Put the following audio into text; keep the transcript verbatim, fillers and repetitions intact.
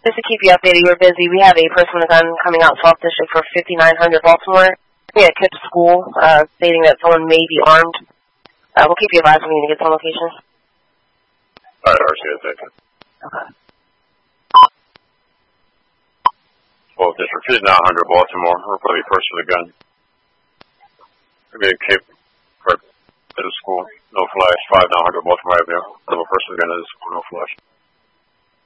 Just to keep you updated, we're busy. We have a person with a gun coming out South District for fifty-nine hundred Baltimore. We had a tip school uh, stating that someone may be armed. Uh, we'll keep you advised when we get some location. All right, R C, thank you. Okay. Well, District fifty-nine hundred Baltimore, report a person with a gun. Maybe a Cape Prep to the school. No flash, five nine hundred Baltimore Avenue. Have a person with a gun at the school, no flash.